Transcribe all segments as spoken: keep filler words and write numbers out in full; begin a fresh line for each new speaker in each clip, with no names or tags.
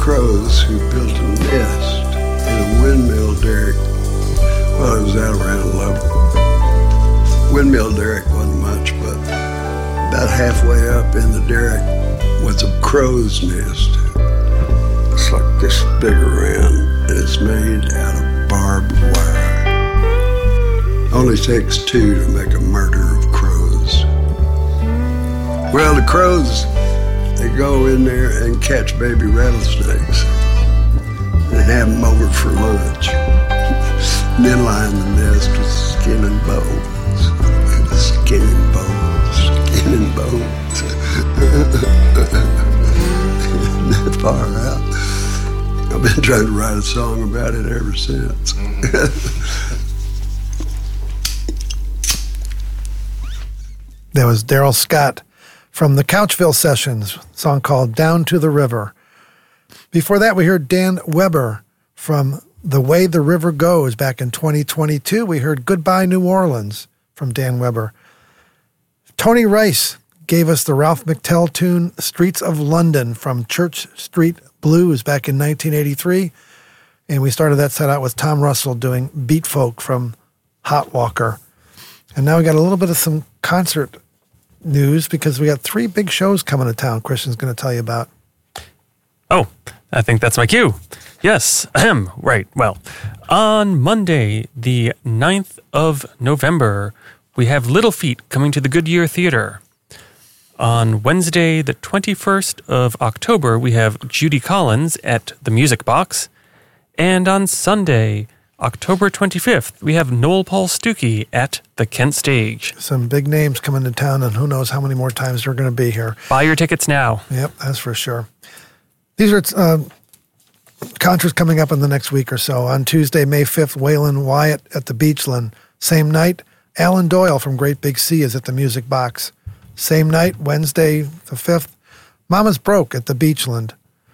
crows who built a nest in a windmill derrick. Well, it was out around level. Windmill derrick wasn't much, but about halfway up in the derrick was a crow's nest. It's like this big around, and it's made out of barbed wire. Only takes two to make a murder of crows. Well, the crows, they go in there and catch baby rattlesnakes and have them over for lunch. And then line the nest with skin and bones. Skin and bones. Skin and bones. That far out. I've been trying to write a song about it ever since.
There was Darrell Scott from the Couchville Sessions, a song called Down to the River. Before that, we heard Dan Weber from The Way the River Goes back in twenty twenty-two. We heard Goodbye New Orleans from Dan Weber. Tony Rice gave us the Ralph McTell tune Streets of London from Church Street Blues back in nineteen eighty-three. And we started that set out with Tom Russell doing Beat Folk from Hot Walker. And now we got a little bit of some concert news because we got three big shows coming to town Christian's going to tell you about.
Oh, I think that's my cue. Yes, ahem, right. Well, on Monday, the ninth of November, we have Little Feat coming to the Goodyear Theater. On Wednesday, the twenty-first of October, we have Judy Collins at the Music Box. And on Sunday, October twenty-fifth, we have Noel Paul Stookey at the Kent Stage.
Some big names coming to town, and who knows how many more times they're going to be here.
Buy your tickets now.
Yep, that's for sure. These are uh, concerts coming up in the next week or so. On Tuesday, May fifth, Waylon Wyatt at the Beachland. Same night, Alan Doyle from Great Big Sea is at the Music Box. Same night, Wednesday the fifth, Mama's Broke at the Beachland.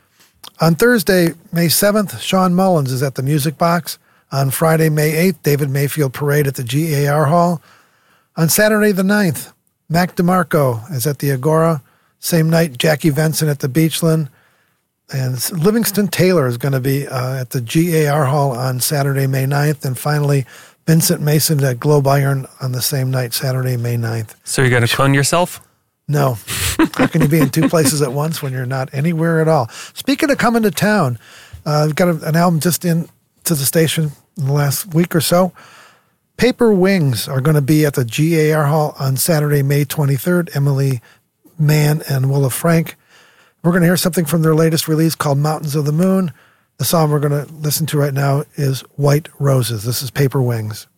On Thursday, May seventh, Sean Mullins is at the Music Box. On Friday, May eighth, David Mayfield Parade at the G A R Hall. On Saturday the ninth, Mac DeMarco is at the Agora. Same night, Jackie Venson at the Beachland. And Livingston Taylor is going to be uh, at the G A R Hall on Saturday, May ninth. And finally, Vincent Mason at Globe Iron on the same night, Saturday, May ninth.
So you're going to clone yourself?
No. How can you be in two places at once when you're not anywhere at all? Speaking of coming to town, uh, I've got a, an album just in to the station in the last week or so. Paper Wings are going to be at the G A R Hall on Saturday, May twenty-third. Emily Mann and Willa Frank. We're going to hear something from their latest release called Mountains of the Moon. The song we're going to listen to right now is White Roses. This is Paper Wings.